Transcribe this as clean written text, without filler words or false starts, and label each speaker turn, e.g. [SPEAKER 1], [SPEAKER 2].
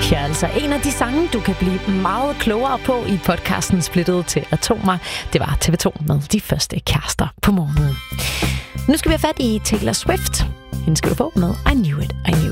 [SPEAKER 1] Her er altså en af de sange, du kan blive meget klogere på i podcasten Splittet til Atomer. Det var TV2 med De første kærester på morgenen. Nu skal vi have fat i Taylor Swift. Hende skal du få med I Knew It, I Knew